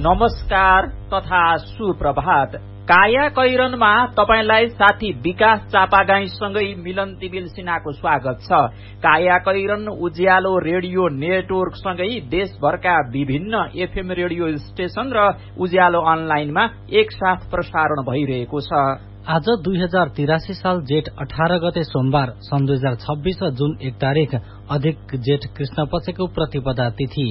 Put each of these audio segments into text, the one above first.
नमस्कार तथा सुप्रभात। काया कैरनमा तपाईलाई साथी विकास चापागाईसँगै मिलन तिबिल सिन्हाको स्वागत छ। काया कैरन उज्यालो रेडियो नेटवर्कसँगै देशभरका विभिन्न एफएम रेडियो स्टेशन र उज्यालो अनलाइनमा एकसाथ प्रसारण भइरहेको छ। आज 2083 साल जेठ 18 गते सोमबार सन् 2026 र जुन 1 तारिक अधिक जेठ कृष्ण पक्षको प्रतिपदा तिथि।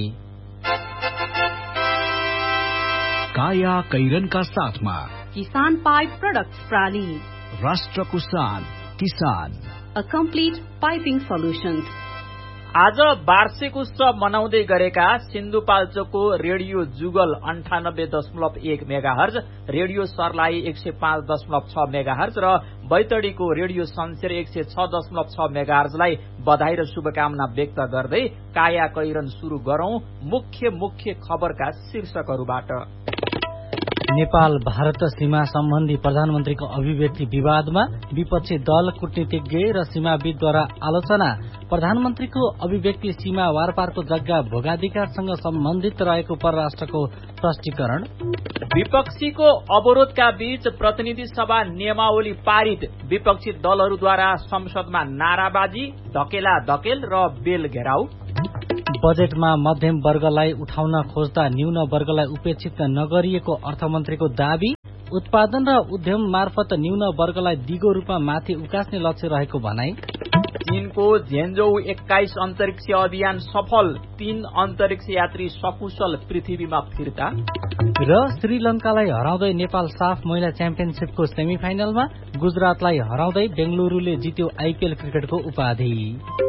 काया कैरनका साथमा किसान पाइप प्रोडक्ट्स प्राली, राष्ट्रको शान किसान, अ कम्प्लिट पाइपिङ सोल्युशन्स। आज वार्षिक उत्सव मनाउँदै गरेका सिन्धुपाल्चोकको रेडियो जुगल 98.1 मेगाहर्ज, रेडियो सर्लाही 105.6 मेगाहर्ज र बैतडीको रेडियो शमशेर 106.6 मेगाहर्जलाई बधाई र शुभकामना व्यक्त गर्दै काया कैरन शुरू गरौं मुख्य खबरका शीर्षकहरूबाट। नेपाल भारत सीमा सम्बन्धी प्रधानमन्त्रीको अभिव्यक्ति विवादमा विपक्षी दल, कूटनीतिज्ञ र सीमाविदद्वारा आलोचना। प्रधानमन्त्रीको अभिव्यक्ति सीमा वारपारको जग्गा भोगाधिकारसँग सम्बन्धित रहेको परराष्ट्रको स्पष्टीकरण। विपक्षीको अवरोधका बीच प्रतिनिधि सभा नियमावली पारित, विपक्षी दलहरूद्वारा संसदमा नाराबाजी, धकेल र बेल घेराउ। बजेटमा मध्यम वर्गलाई उठाउन खोज्दा न्यून वर्गलाई उपेक्षित नगरिएको अर्थमन्त्रीको दावी। उत्पादन र उद्यम मार्फत न्यून वर्गलाई दिगो रूपमा माथि उकास्ने लक्ष्य रहेको भनाई। चीनको झेन्जौ 21 अन्तरिक्ष अभियान सफल, 3 अन्तरिक्ष यात्री सकुशल पृथ्वीमा फिर्ता। र श्रीलंकालाई हराउँदै नेपाल साफ महिला च्याम्पियनशिपको सेमिफाइनलमा, गुजरातलाई हराउँदै बेंगलुरूले जित्यो आइपीएल क्रिकेटको उपाधि।